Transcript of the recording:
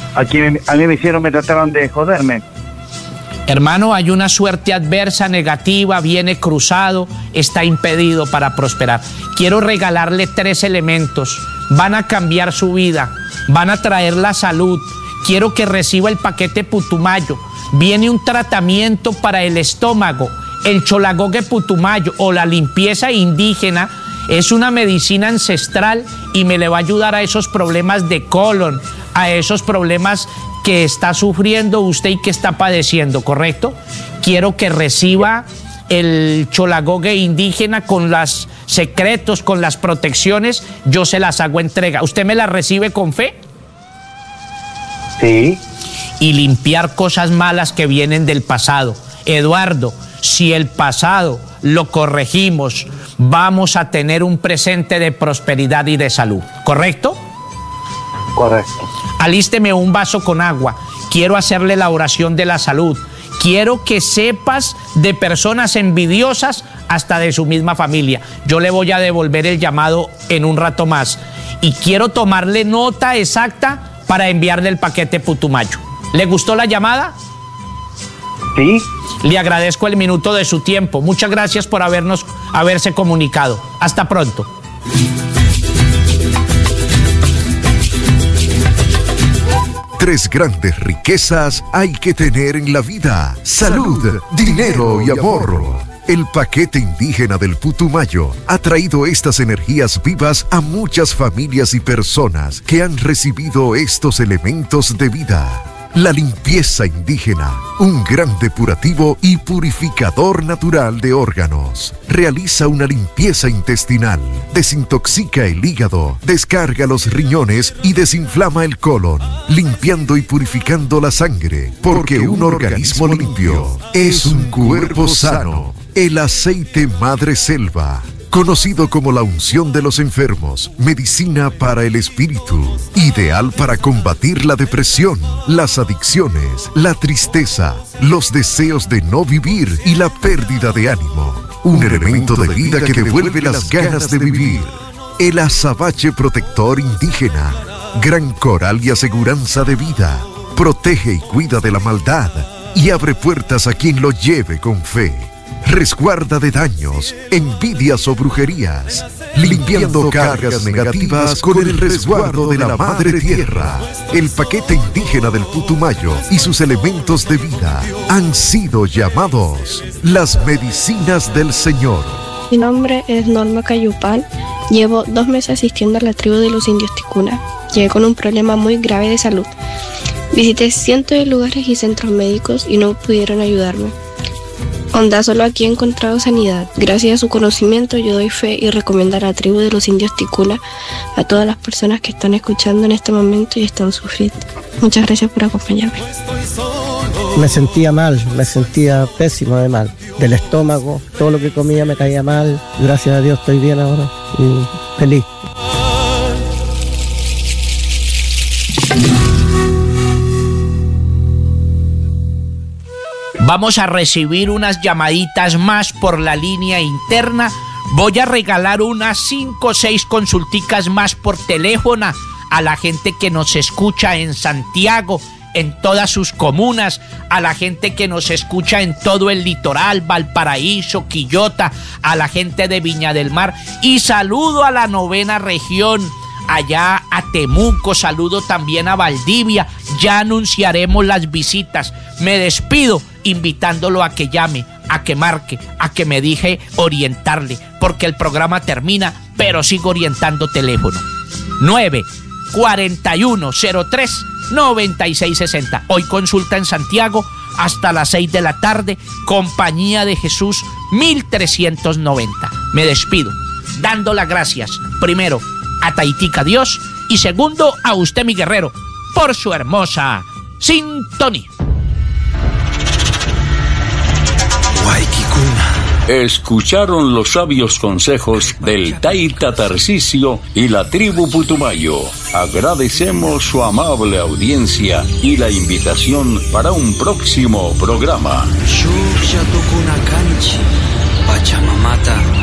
a mí me trataron de joderme. Hermano, hay una suerte adversa, negativa, viene cruzado, está impedido para prosperar. Quiero regalarle 3 elementos. Van a cambiar su vida, van a traer la salud. Quiero que reciba el paquete Putumayo. Viene un tratamiento para el estómago. El Cholagogue Putumayo o la limpieza indígena es una medicina ancestral y me le va a ayudar a esos problemas de colon, a esos problemas que está sufriendo usted y que está padeciendo, ¿correcto? Quiero que reciba el Cholagogue indígena con los secretos, con las protecciones, yo se las hago entrega. ¿Usted me las recibe con fe? Sí. Y limpiar cosas malas que vienen del pasado. Eduardo, si el pasado lo corregimos, vamos a tener un presente de prosperidad y de salud, ¿correcto? Correcto. Alísteme un vaso con agua. Quiero hacerle la oración de la salud. Quiero que sepas de personas envidiosas hasta de su misma familia. Yo le voy a devolver el llamado en un rato más. Y quiero tomarle nota exacta para enviarle el paquete Putumayo. ¿Le gustó la llamada? Sí. Le agradezco el minuto de su tiempo. Muchas gracias por haberse comunicado. Hasta pronto. Tres grandes riquezas hay que tener en la vida: salud, dinero y amor. El paquete indígena del Putumayo ha traído estas energías vivas a muchas familias y personas que han recibido estos elementos de vida. La limpieza indígena, un gran depurativo y purificador natural de órganos. Realiza una limpieza intestinal, desintoxica el hígado, descarga los riñones y desinflama el colon, limpiando y purificando la sangre, porque un organismo limpio es un cuerpo sano. El aceite Madre Selva, conocido como la unción de los enfermos, medicina para el espíritu, ideal para combatir la depresión, las adicciones, la tristeza, los deseos de no vivir y la pérdida de ánimo. Un elemento de vida que devuelve las ganas de vivir. El azabache protector indígena, gran coral y aseguranza de vida. Protege y cuida de la maldad y abre puertas a quien lo lleve con fe. Resguarda de daños, envidias o brujerías, limpiando cargas negativas con el resguardo de la Madre Tierra. El paquete indígena del Putumayo y sus elementos de vida han sido llamados las medicinas del Señor. Mi nombre es Norma Cayupán. Llevo 2 meses asistiendo a la tribu de los indios Ticuna. Llegué con un problema muy grave de salud. Visité cientos de lugares y centros médicos y no pudieron ayudarme. Onda, solo aquí he encontrado sanidad. Gracias a su conocimiento yo doy fe y recomiendo a la tribu de los indios Ticuna a todas las personas que están escuchando en este momento y están sufriendo. Muchas gracias por acompañarme. Me sentía mal, me sentía pésimo de mal. Del estómago, todo lo que comía me caía mal. Gracias a Dios estoy bien ahora y feliz. Vamos a recibir unas llamaditas más por la línea interna. Voy a regalar unas 5 o 6 consulticas más por teléfono a la gente que nos escucha en Santiago, en todas sus comunas, a la gente que nos escucha en todo el litoral, Valparaíso, Quillota, a la gente de Viña del Mar. Y saludo a la 9ª región, allá a Temuco, saludo también a Valdivia. Ya anunciaremos las visitas. Me despido invitándolo a que llame, a que marque, a que me deje orientarle, porque el programa termina, pero sigo orientando teléfono. 94103-9660. Hoy consulta en Santiago hasta las 6 de la tarde, Compañía de Jesús 1390. Me despido dando las gracias, primero a Taitica Dios y segundo a usted, mi guerrero, por su hermosa sintonía. Escucharon los sabios consejos del Taita Tarcisio y la tribu Putumayo. Agradecemos su amable audiencia y la invitación para un próximo programa. Pachamamata